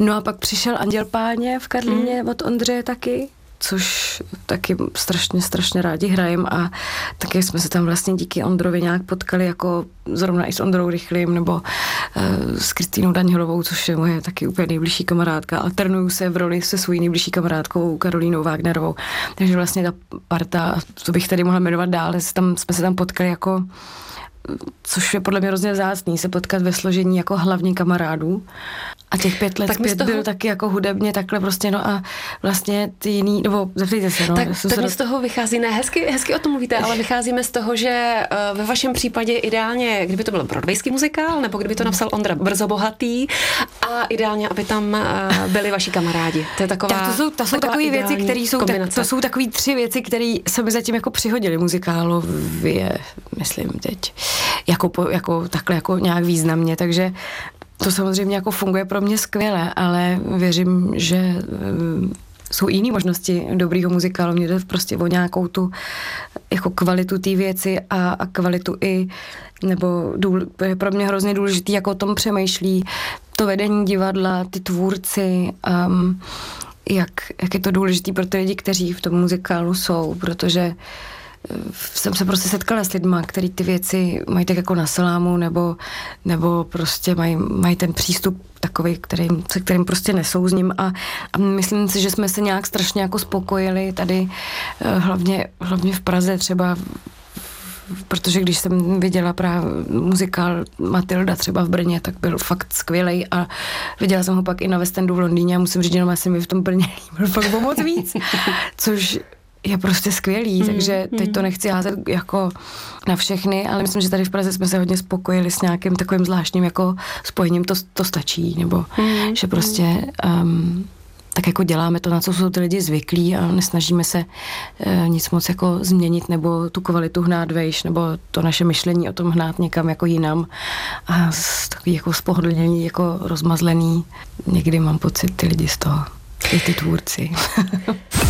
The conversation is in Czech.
No a pak přišel Anděl Páně v Karlíně od Ondřeje taky, což taky strašně rádi hrajem a taky jsme se tam vlastně díky Ondrovi nějak potkali jako zrovna i s Ondrou Rychlým nebo s Kristýnou Danielovou, což je moje taky úplně nejbližší kamarádka. Alternuju se v roli se svojí nejbližší kamarádkou Karolínou Wagnerovou. Takže vlastně ta parta, co bych tady mohla jmenovat dál, jsme se tam potkali jako, což je podle mě hrozně vzácný, se potkat ve složení jako hlavní kamarádů. A těch 5 let zpět byl taky jako hudebně takhle prostě, no a vlastně ty jiný, nebo zeptejte se, no. Tak mi z toho vychází, ne, hezky o tom mluvíte, ale vycházíme z toho, že ve vašem případě ideálně, kdyby to byl broadwayský muzikál, nebo kdyby to napsal Ondra Brzo bohatý a ideálně, aby tam byli vaši kamarádi. To je taková tak to jsou takové věci, které jsou, to jsou takové 3 věci, které se mi zatím jako přihodily muzikálově, myslím teď, jako takhle jako nějak významně, takže to samozřejmě jako funguje pro mě skvěle, ale věřím, že jsou i jiné možnosti dobrýho muzikálu. Mně jde prostě o nějakou tu jako kvalitu té věci a kvalitu i, nebo je pro mě hrozně důležitý, jako o tom přemýšlí to vedení divadla, ty tvůrci, jak je to důležitý pro ty lidi, kteří v tom muzikálu jsou, protože jsem se prostě setkala s lidma, který ty věci mají tak jako na salámu, nebo prostě mají ten přístup takový, se kterým prostě nesouzním a myslím si, že jsme se nějak strašně jako spokojili tady hlavně v Praze třeba, protože když jsem viděla právě muzikál Matilda třeba v Brně, tak byl fakt skvělej a viděla jsem ho pak i na West Endu v Londýně a musím říct, že asi mi v tom Brně byl fakt moc víc, což je prostě skvělý, takže teď to nechci házet jako na všechny, ale myslím, že tady v Praze jsme se hodně spokojili s nějakým takovým zvláštním jako spojením, to stačí, nebo že prostě tak jako děláme to, na co jsou ty lidi zvyklí a nesnažíme se nic moc jako změnit nebo tu kvalitu hnát vejš, nebo to naše myšlení o tom hnát někam jako jinam a takový jako spohodlnění, jako rozmazlený. Někdy mám pocit ty lidi z toho, i ty tvůrci.